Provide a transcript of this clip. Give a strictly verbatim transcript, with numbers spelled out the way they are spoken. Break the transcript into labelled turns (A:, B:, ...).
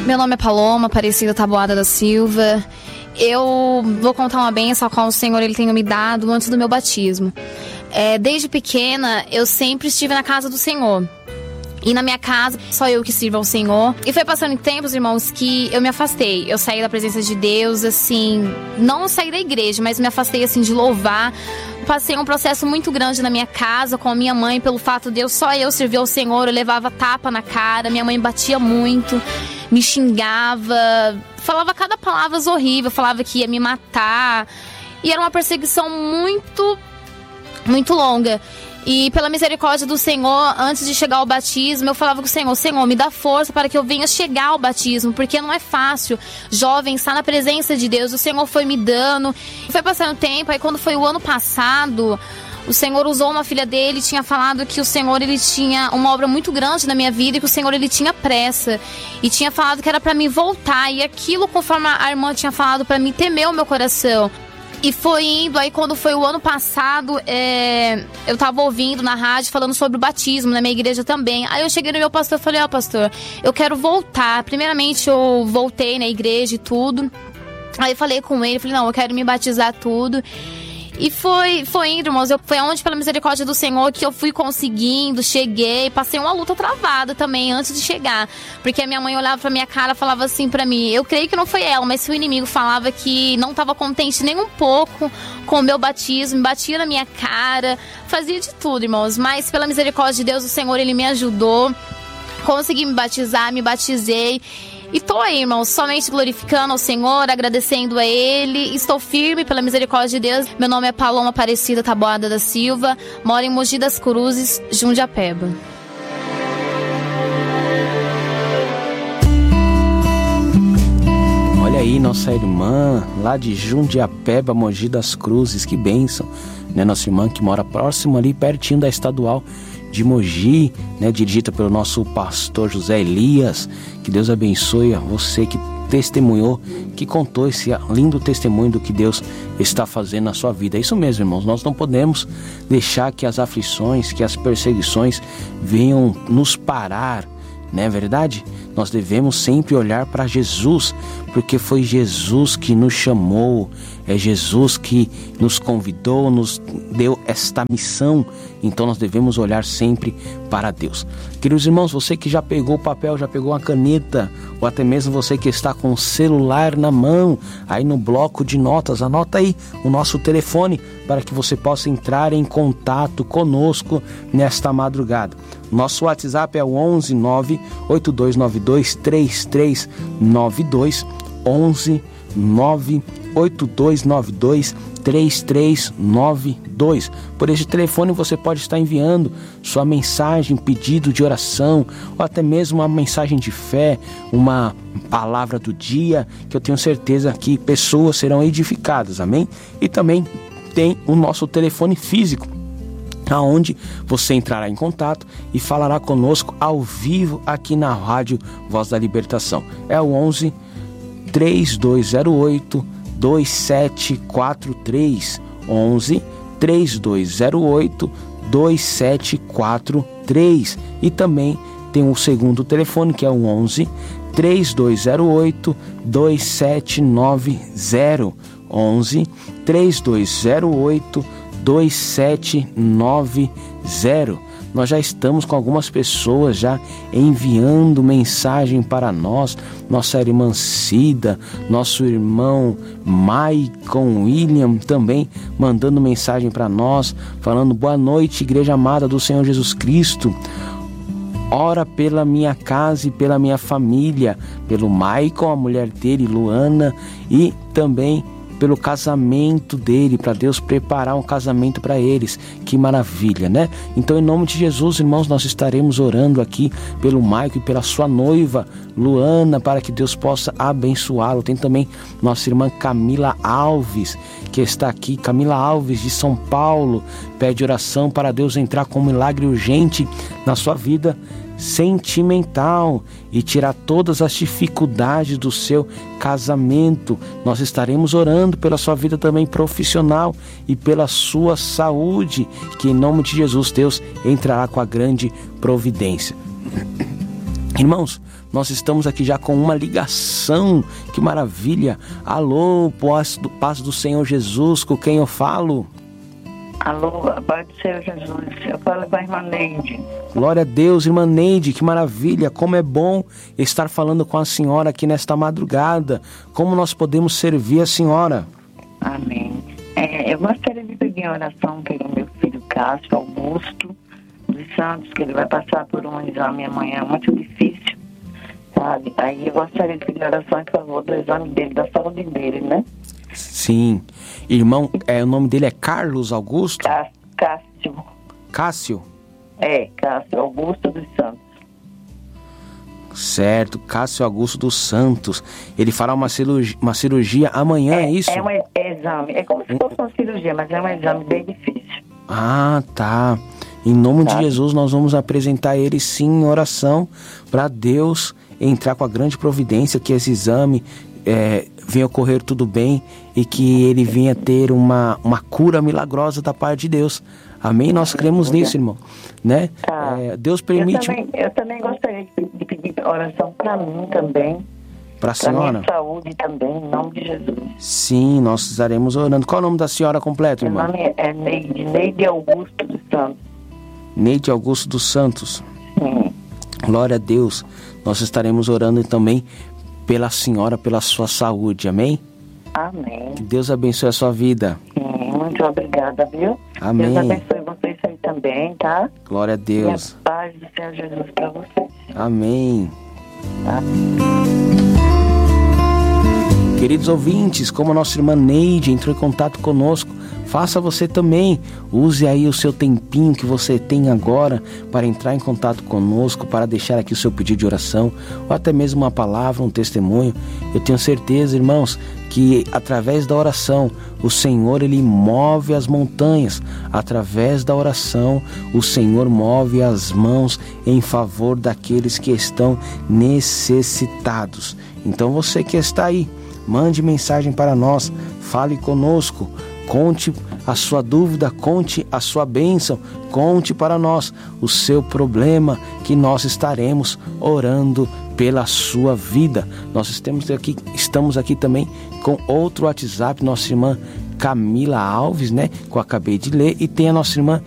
A: Meu nome é Paloma Aparecida Taboada da Silva. Eu vou contar uma bênção a qual o Senhor ele tem me dado antes do meu batismo. É, desde pequena, eu sempre estive na casa do Senhor. E na minha casa, só eu que sirvo ao Senhor. E foi passando em tempos, irmãos, que eu me afastei. Eu saí da presença de Deus, assim... Não saí da igreja, mas me afastei, assim, de louvar. Passei um processo muito grande na minha casa com a minha mãe. Pelo fato de eu, só eu servir ao Senhor. Eu levava tapa na cara. Minha mãe batia muito. Me xingava. Falava cada palavra horrível. Falava que ia me matar. E era uma perseguição muito... muito longa. E pela misericórdia do Senhor, antes de chegar ao batismo, eu falava com o Senhor: Senhor, me dá força para que eu venha chegar ao batismo, porque não é fácil, jovem, estar na presença de Deus. O Senhor foi me dando, foi passando o tempo. Aí quando foi o ano passado, o Senhor usou uma filha dele, tinha falado que o Senhor ele tinha uma obra muito grande na minha vida e que o Senhor ele tinha pressa. E tinha falado que era para mim voltar, e aquilo, conforme a irmã tinha falado para mim, temeu o meu coração. E foi indo, aí quando foi o ano passado, é, eu tava ouvindo na rádio falando sobre o batismo, na minha igreja também. Aí eu cheguei no meu pastor e falei: ó, pastor, eu quero voltar. Primeiramente eu voltei na igreja e tudo. Aí eu falei com ele, falei: não, eu quero me batizar tudo. E foi, foi indo, irmãos, eu, foi onde, pela misericórdia do Senhor, que eu fui conseguindo, cheguei, passei uma luta travada também antes de chegar, porque a minha mãe olhava pra minha cara e falava assim pra mim, eu creio que não foi ela, mas se o inimigo falava que não estava contente nem um pouco com o meu batismo, batia na minha cara, fazia de tudo, irmãos, mas pela misericórdia de Deus, o Senhor, ele me ajudou, consegui me batizar, me batizei. E tô aí, irmãos, somente glorificando ao Senhor, agradecendo a Ele. Estou firme pela misericórdia de Deus. Meu nome é Paloma Aparecida Taboada da Silva. Moro em Mogi das Cruzes, Jundiapeba.
B: Olha aí, nossa irmã lá de Jundiapeba, Mogi das Cruzes. Que bênção, né? Nossa irmã que mora próximo ali, pertinho da Estadual de Mogi, né, dirigida pelo nosso pastor José Elias. Que Deus abençoe a você que testemunhou, que contou esse lindo testemunho do que Deus está fazendo na sua vida. É isso mesmo, irmãos, nós não podemos deixar que as aflições, que as perseguições venham nos parar, não é verdade? Nós devemos sempre olhar para Jesus, porque foi Jesus que nos chamou, é Jesus que nos convidou, nos deu esta missão. Então nós devemos olhar sempre para Deus. Queridos irmãos, você que já pegou o papel, já pegou uma caneta, ou até mesmo você que está com o celular na mão, aí no bloco de notas, anota aí o nosso telefone para que você possa entrar em contato conosco nesta madrugada. Nosso WhatsApp é o onze nove oito dois nove dois três três nove dois, onze nove oito dois nove dois três três nove dois. Por esse telefone você pode estar enviando sua mensagem, pedido de oração, ou até mesmo uma mensagem de fé, uma palavra do dia, que eu tenho certeza que pessoas serão edificadas, amém? E também tem o nosso telefone físico, aonde você entrará em contato e falará conosco ao vivo aqui na Rádio Voz da Libertação. É o onze três dois zero oito dois sete quatro três, onze três dois zero oito dois sete quatro três. E também tem o segundo telefone, que é o onze três dois zero oito dois sete nove zero, onze três dois zero oito dois sete nove zero. Nós já estamos com algumas pessoas já enviando mensagem para nós. Nossa irmã Cida, nosso irmão Maicon William também mandando mensagem para nós, falando: boa noite, igreja amada do Senhor Jesus Cristo. Ora pela minha casa e pela minha família, pelo Maicon, a mulher dele, Luana, e também pelo casamento dele, para Deus preparar um casamento para eles. Que maravilha, né? Então, em nome de Jesus, irmãos, nós estaremos orando aqui pelo Maico e pela sua noiva Luana, para que Deus possa abençoá-lo. Tem também nossa irmã Camila Alves, que está aqui, Camila Alves de São Paulo, pede oração para Deus entrar com um milagre urgente na sua vida sentimental e tirar todas as dificuldades do seu casamento. Nós estaremos orando pela sua vida também profissional e pela sua saúde, que em nome de Jesus Deus entrará com a grande providência. Irmãos, nós estamos aqui já com uma ligação. Que maravilha! Alô, paz do, paz do Senhor Jesus, com quem eu falo?
C: Alô, a paz do Senhor Jesus, eu falo com a irmã Neide.
B: Glória a Deus, irmã Neide, que maravilha, como é bom estar falando com a senhora aqui nesta madrugada. Como nós podemos servir a senhora?
C: Amém. É, eu gostaria de pedir em oração pelo meu filho Cássio Augusto dos Santos, que ele vai passar por um exame amanhã muito difícil, sabe? Aí eu gostaria de pedir oração em favor do exame dele, da saúde dele, né?
B: Sim. Irmão, é, o nome dele é Carlos Augusto?
C: Cá- Cássio.
B: Cássio?
C: É, Cássio Augusto dos Santos.
B: Certo, Cássio Augusto dos Santos. Ele fará uma cirurgia, uma cirurgia amanhã, é, é isso?
C: É um e- exame, é como se fosse uma cirurgia, mas é um exame bem difícil.
B: Ah, tá. Em nome
C: Tá.
B: de Jesus, nós vamos apresentar ele sim em oração para Deus entrar com a grande providência, que esse exame é, venha ocorrer tudo bem e que ele venha ter uma, uma cura milagrosa da parte de Deus. Amém? Nós cremos nisso, irmão. Né?
C: Tá.
B: É, Deus permite
C: Eu também, eu também gostaria de, pe- de pedir oração para mim também,
B: para a
C: para minha
B: senhora.
C: saúde também, em nome de Jesus.
B: Sim, nós estaremos orando. Qual é o nome da senhora completo,
C: Meu
B: irmão?
C: nome é Neide, Neide Augusto dos Santos.
B: Neide Augusto dos Santos.
C: Sim.
B: Glória a Deus. Nós estaremos orando também pela senhora, pela sua saúde. Amém?
C: Amém.
B: Que Deus abençoe a sua vida.
C: Sim, muito obrigada, viu?
B: Amém.
C: Deus abençoe vocês aí também, tá?
B: Glória a
C: E a
B: Deus.
C: paz do Senhor Jesus para vocês.
B: Amém.
C: Tá?
B: Queridos ouvintes, como a nossa irmã Neide entrou em contato conosco, faça você também. Use aí o seu tempinho que você tem agora para entrar em contato conosco, para deixar aqui o seu pedido de oração, ou até mesmo uma palavra, um testemunho. Eu tenho certeza, irmãos, que através da oração, o Senhor, Ele move as montanhas. Através da oração, o Senhor move as mãos em favor daqueles que estão necessitados. Então você que está aí, mande mensagem para nós, fale conosco, conte a sua dúvida, conte a sua bênção, conte para nós o seu problema, que nós estaremos orando pela sua vida. Nós estamos aqui, estamos aqui também com outro WhatsApp, nossa irmã Camila Alves, né, que eu acabei de ler, e tem a nossa irmã